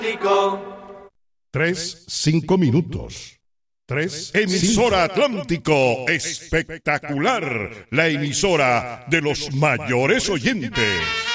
3, 5 minutos. 3, emisora Atlántico, espectacular, la emisora de los mayores oyentes.